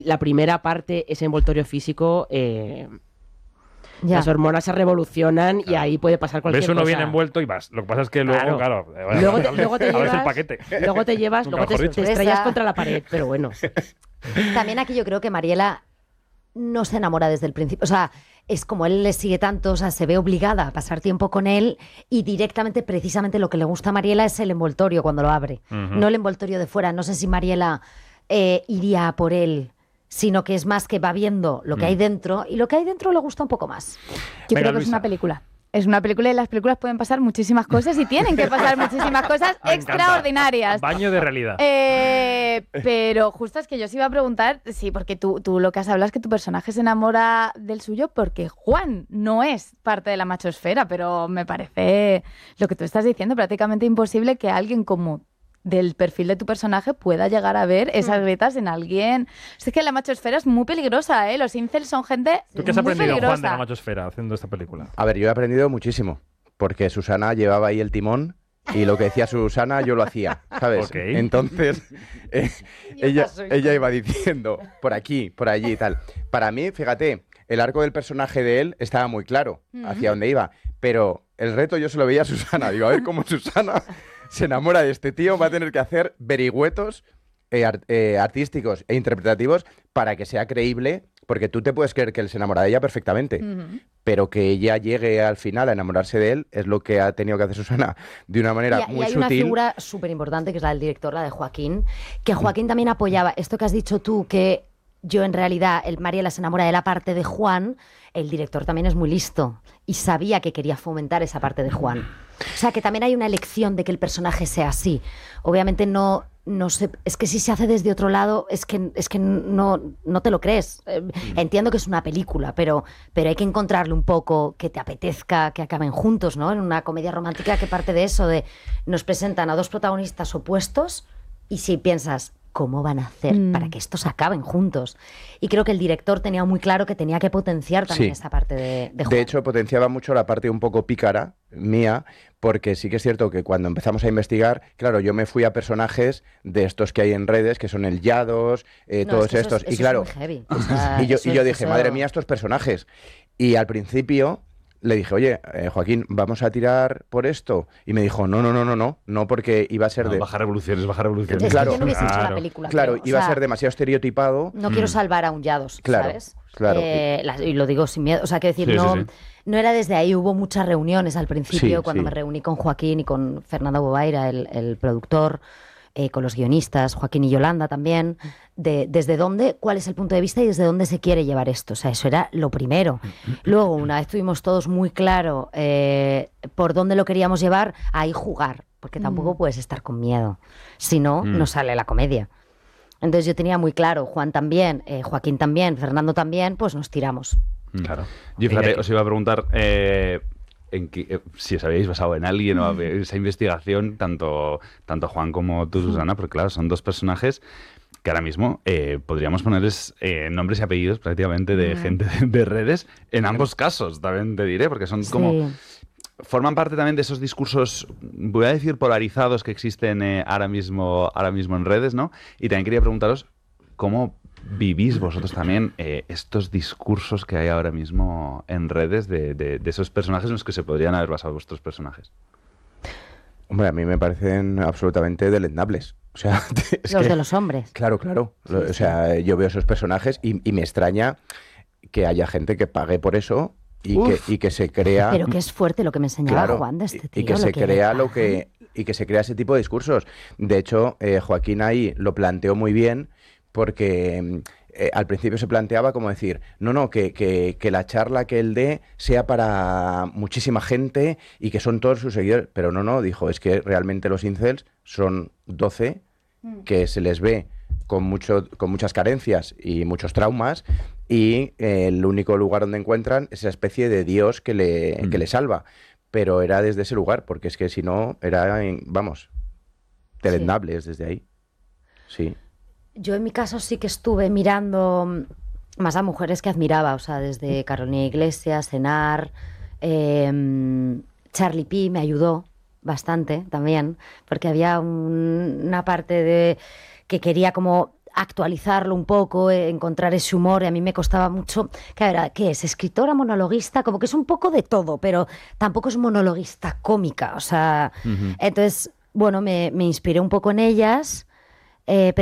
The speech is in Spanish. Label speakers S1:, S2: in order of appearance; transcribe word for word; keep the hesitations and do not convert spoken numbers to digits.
S1: la primera parte, ese envoltorio físico, eh,
S2: Ya.
S1: las hormonas se revolucionan
S3: Claro.
S1: y ahí puede pasar cualquier
S3: Ves uno
S1: cosa.
S3: bien envuelto y vas. Lo que pasa es que luego,
S1: Claro.
S3: claro,
S1: Luego te, luego te
S3: a ver el
S1: llevas,
S3: paquete.
S1: luego te llevas,
S3: Nunca
S1: luego te,
S3: mejor dicho.
S1: te estrellas
S2: Esa-
S1: contra la pared, pero bueno.
S2: También aquí yo creo que Mariela no se enamora desde el principio. O sea, es como él le sigue tanto, o sea, se ve obligada a pasar tiempo con él y directamente, precisamente lo que le gusta a Mariela es el envoltorio cuando lo abre,
S3: Ujú.
S2: no el envoltorio de fuera. No sé si Mariela eh, iría a por él, sino que es más que va viendo lo que
S3: Mm.
S2: hay dentro y lo que hay dentro le gusta un poco más.
S4: Yo
S3: Venga,
S4: creo que es
S3: Luisa.
S4: una película. Es una película y las películas pueden pasar muchísimas cosas y tienen que pasar muchísimas cosas
S3: Me encanta.
S4: extraordinarias.
S3: Baño de realidad.
S4: Eh, pero justo es que yo os iba a preguntar, sí, porque tú, tú lo que has hablado es que tu personaje se enamora del suyo porque Juan no es parte de la machosfera, pero me parece lo que tú estás diciendo prácticamente imposible que alguien como del perfil de tu personaje pueda llegar a ver esas grietas en alguien. Es que la machosfera es muy peligrosa, ¿eh? Los incels son gente
S3: ¿Tú qué has
S4: muy
S3: aprendido,
S4: peligrosa.
S3: Juan, de la machosfera haciendo esta película?
S5: A ver, yo he aprendido muchísimo, porque Susana llevaba ahí el timón y lo que decía Susana yo lo hacía, ¿sabes?
S3: Ok.
S5: Entonces, eh, ella, ella iba diciendo por aquí, por allí y tal. Para mí, fíjate, el arco del personaje de él estaba muy claro hacia dónde iba, pero el reto yo se lo veía a Susana. Digo, a ver cómo Susana se enamora de este tío, va a tener que hacer vericuetos eh, art- eh, artísticos e interpretativos para que sea creíble, porque tú te puedes creer que él se enamora de ella perfectamente, pero que ella llegue al final a enamorarse de él es lo que ha tenido que hacer Susana de una manera
S2: Y, y
S5: muy
S2: hay una
S5: sutil.
S2: figura súper importante que es la del director, la de Joaquín, que Joaquín también apoyaba esto que has dicho tú, que yo en realidad, el Mariela se enamora de la parte de Juan, el director también es muy listo y sabía que quería fomentar esa parte de Juan. O sea, que también hay una elección de que el personaje sea así. Obviamente no, no sé, es que si se hace desde otro lado, es que, es que no, no te lo crees. Eh, Entiendo que es una película, pero, pero hay que encontrarle un poco que te apetezca que acaben juntos, ¿no? En una comedia romántica que parte de eso, de nos presentan a dos protagonistas opuestos y si piensas, ¿cómo van a hacer
S4: Mm.
S2: para que estos acaben juntos? Y creo que el director tenía muy claro que tenía que potenciar también
S5: Sí.
S2: esa parte de, de Juan.
S5: De hecho, potenciaba mucho la parte un poco pícara mía, porque sí que es cierto que cuando empezamos a investigar, claro, yo me fui a personajes de estos que hay en redes, que son el Yados, eh,
S2: No,
S5: todos
S2: es que eso
S5: estos.
S2: es-
S5: y
S2: eso es
S5: claro,
S2: muy heavy. O sea,
S5: y yo,
S2: eso
S5: y yo
S2: es-
S5: dije,
S2: eso-
S5: madre mía, estos personajes. Y al principio le dije, oye, eh, Joaquín, ¿vamos a tirar por esto? Y me dijo, no, no, no, no, no, no, porque iba a ser
S3: No,
S5: de...
S3: baja revoluciones, baja revoluciones.
S2: Es que
S5: Claro,
S2: yo no hubiese hecho la
S3: claro.
S2: película.
S5: Claro,
S2: creo. O
S5: iba a
S2: sea,
S5: ser demasiado estereotipado.
S2: No quiero
S3: Mm.
S2: salvar a un Yados,
S5: Claro,
S2: ¿sabes?
S5: claro.
S2: Eh, la- y lo digo sin miedo. O sea, quiero decir,
S3: Sí, sí,
S2: no,
S3: sí.
S2: no era desde ahí. Hubo muchas reuniones al principio,
S5: Sí,
S2: cuando
S5: sí.
S2: me reuní con Joaquín y con Fernando Bobaira, el, el productor, eh, con los guionistas, Joaquín y Yolanda también, de desde dónde, cuál es el punto de vista y desde dónde se quiere llevar esto. O sea, eso era lo primero. Luego, una vez tuvimos todos muy claro eh, por dónde lo queríamos llevar, ahí jugar, porque tampoco
S4: Mm.
S2: puedes estar con miedo. Si no,
S3: Mm.
S2: no sale la comedia. Entonces yo tenía muy claro, Juan también, eh, Joaquín también, Fernando también, pues nos tiramos.
S6: Claro. Yo, fíjate, os iba a preguntar eh, en qué- eh, si os habéis basado en alguien o habéis- esa investigación, tanto, tanto Juan como tú, Susana, porque claro, son dos personajes que ahora mismo eh, podríamos ponerles eh, nombres y apellidos prácticamente de gente de, de redes, en ambos casos, también te diré, porque son como...
S2: Sí.
S6: Forman parte también de esos discursos, voy a decir, polarizados que existen eh, ahora mismo, ahora mismo en redes, ¿no? Y también quería preguntaros cómo vivís vosotros también eh, estos discursos que hay ahora mismo en redes de, de- de esos personajes en los que se podrían haber basado vuestros personajes.
S5: Hombre, a mí me parecen absolutamente deleznables. O sea, es
S2: Los
S5: que-
S2: de los hombres.
S5: Claro, claro. Lo- o sea, yo veo esos personajes y, y me extraña que haya gente que pague por eso y, que,
S2: Uf.
S5: y que se crea...
S2: Pero que es fuerte lo que me enseñaba
S5: Claro,
S2: Juan de este
S5: y-
S2: tío.
S5: y que
S2: lo
S5: se
S2: que le
S5: crea lo
S2: pagan.
S5: que y que se crea ese tipo de discursos. De hecho, eh, Joaquín ahí lo planteó muy bien porque mm, eh, al principio se planteaba como decir, no, no, que, que, que la charla que él dé sea para muchísima gente y que son todos sus seguidores. Pero no, no, dijo, es que realmente los incels son doce que se les ve con, mucho, con muchas carencias y muchos traumas y eh, el único lugar donde encuentran es esa especie de Dios que le,
S6: Mm.
S5: que le salva. Pero era desde ese lugar, porque es que si no, era, en- vamos, deleznable es desde ahí. Sí.
S2: Yo en mi caso sí que estuve mirando mm, más a mujeres que admiraba, o sea, desde Carolina Iglesias, Cenar, eh, Charlie P me ayudó bastante también, porque había un- una parte de que quería como actualizarlo un poco, eh, encontrar ese humor, y a mí me costaba mucho. Claro, ¿qué es? ¿Escritora, monologuista? Como que es un poco de todo, pero tampoco es monologuista cómica, o sea,
S6: Ujú.
S2: entonces, bueno, me, me inspiré un poco en ellas, eh,